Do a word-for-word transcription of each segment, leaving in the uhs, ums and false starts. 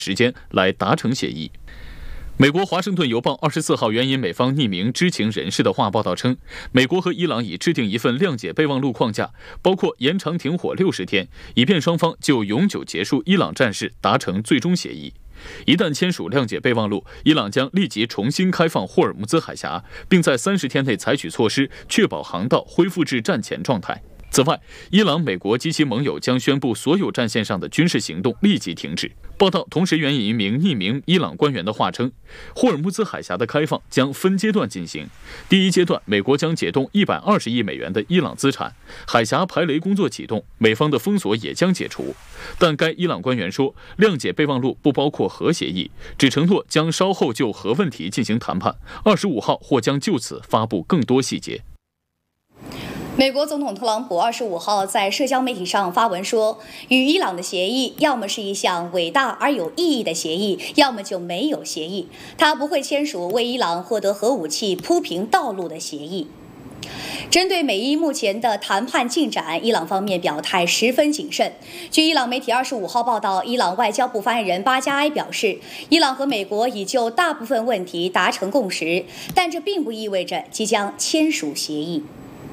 时间来达成协议。美国《华盛顿邮报》二十四号援引美方匿名知情人士的话报道称，美国和伊朗已制定一份谅解备忘录框架，包括延长停火六十天，以便双方就永久结束伊朗战事达成最终协议。一旦签署谅解备忘录，伊朗将立即重新开放霍尔木兹海峡，并在三十天内采取措施，确保航道恢复至战前状态。此外，伊朗、美国及其盟友将宣布所有战线上的军事行动立即停止。报道同时援引一名匿名伊朗官员的话称，霍尔木兹海峡的开放将分阶段进行。第一阶段，美国将解冻一百二十亿美元的伊朗资产，海峡排雷工作启动，美方的封锁也将解除。但该伊朗官员说，谅解备忘录不包括核协议，只承诺将稍后就核问题进行谈判。二十五号或将就此发布更多细节。 美国总统特朗普二十五号在社交媒体上发文说，与伊朗的协议要么是一项伟大而有意义的协议，要么就没有协议。他不会签署为伊朗获得核武器铺平道路的协议。针对美伊目前的谈判进展，伊朗方面表态十分谨慎。据伊朗媒体二十五号报道，伊朗外交部发言人巴加埃表示，伊朗和美国已就大部分问题达成共识，但这并不意味着即将签署协议。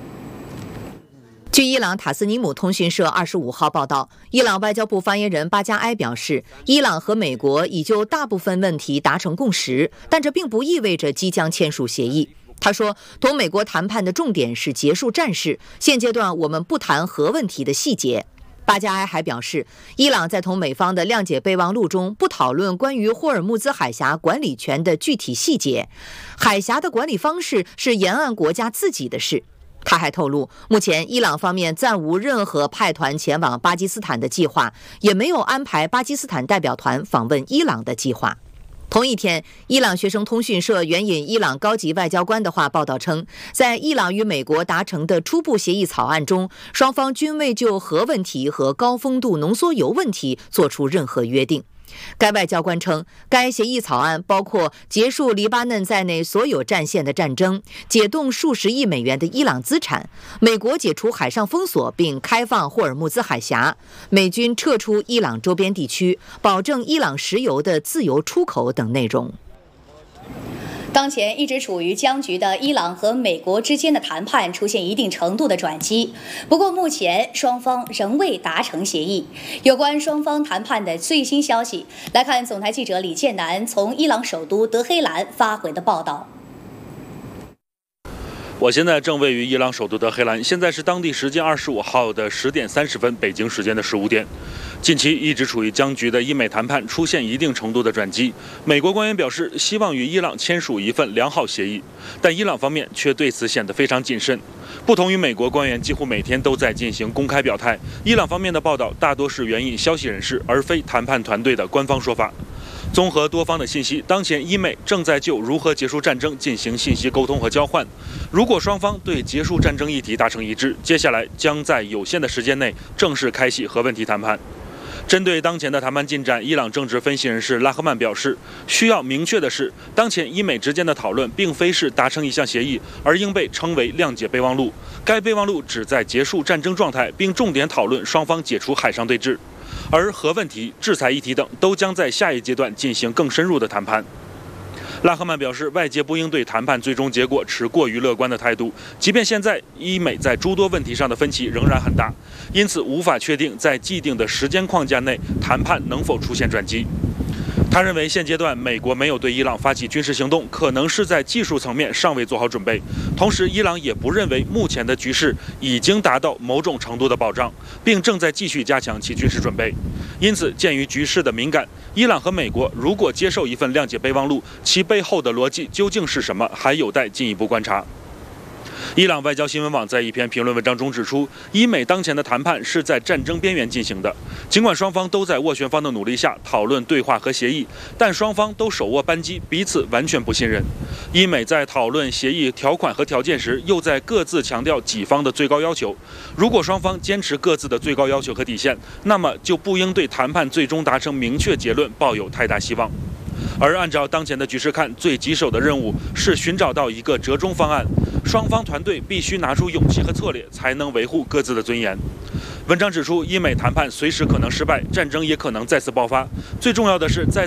据伊朗塔斯尼姆通讯社二十五号报道，伊朗外交部发言人巴加埃表示，伊朗和美国已就大部分问题达成共识，但这并不意味着即将签署协议。他说，同美国谈判的重点是结束战事，现阶段我们不谈核问题的细节。巴加埃还表示，伊朗在同美方的谅解备忘录中不讨论关于霍尔木兹海峡管理权的具体细节，海峡的管理方式是沿岸国家自己的事。他还透露，目前伊朗方面暂无任何派团前往巴基斯坦的计划，也没有安排巴基斯坦代表团访问伊朗的计划。同一天，伊朗学生通讯社援引伊朗高级外交官的话报道称，在伊朗与美国达成的初步协议草案中，双方均未就核问题和高丰度浓缩铀问题做出任何约定。该外交官称，该协议草案包括结束黎巴嫩在内所有战线的战争，解冻数十亿美元的伊朗资产，美国解除海上封锁并开放霍尔木兹海峡，美军撤出伊朗周边地区，保证伊朗石油的自由出口等内容。 当前一直处于僵局的伊朗和美国之间的谈判出现一定程度的转机，不过目前双方仍未达成协议。有关双方谈判的最新消息，来看总台记者李建南从伊朗首都德黑兰发回的报道。 我现在正位于伊朗首都德黑兰，现在是当地时间二十五号的十点三十分，北京时间的十五点。近期一直处于僵局的伊美谈判出现一定程度的转机，美国官员表示希望与伊朗签署一份良好协议，但伊朗方面却对此显得非常谨慎。不同于美国官员几乎每天都在进行公开表态，伊朗方面的报道大多是援引消息人士，而非谈判团队的官方说法。综合多方的信息，当前伊美正在就如何结束战争进行信息沟通和交换。如果双方对结束战争议题达成一致，接下来将在有限的时间内正式开启核问题谈判。针对当前的谈判进展，伊朗政治分析人士拉赫曼表示，需要明确的是，当前伊美之间的讨论并非是达成一项协议，而应被称为谅解备忘录。该备忘录旨在结束战争状态，并重点讨论双方解除海上对峙。而核问题、制裁议题等都将在下一阶段进行更深入的谈判。拉赫曼表示，外界不应对谈判最终结果持过于乐观的态度，即便现在伊美在诸多问题上的分歧仍然很大，因此无法确定在既定的时间框架内谈判能否出现转机。他认为现阶段美国没有对伊朗发起军事行动，可能是在技术层面尚未做好准备。同时，伊朗也不认为目前的局势已经达到某种程度的保障，并正在继续加强其军事准备。因此，鉴于局势的敏感，伊朗和美国如果接受一份谅解备忘录，其背后的逻辑究竟是什么，还有待进一步观察。伊朗外交新闻网在一篇评论文章中指出，伊美当前的谈判是在战争边缘进行的。尽管双方都在斡旋方的努力下讨论对话和协议，但双方都手握扳机，彼此完全不信任。伊美在讨论协议条款和条件时，又在各自强调己方的最高要求。如果双方坚持各自的最高要求和底线，那么就不应对谈判最终达成明确结论抱有太大希望。 而按照当前的局势看，最棘手的任务是寻找到一个折中方案。双方团队必须拿出勇气和策略，才能维护各自的尊严。文章指出，伊美谈判随时可能失败，战争也可能再次爆发。最重要的是，在